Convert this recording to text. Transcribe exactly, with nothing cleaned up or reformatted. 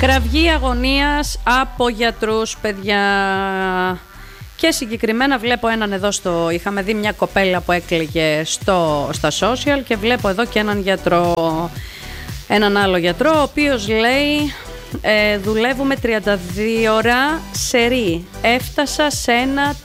Κραυγή αγωνίας από γιατρούς, παιδιά. Και συγκεκριμένα βλέπω έναν εδώ στο... Είχαμε δει μια κοπέλα που έκλαιγε στο, στα social και βλέπω εδώ και έναν γιατρό. Έναν άλλο γιατρό, ο οποίος λέει ε, δουλεύουμε τριάντα δύο ώρα σερί. Έφτασα σε ένα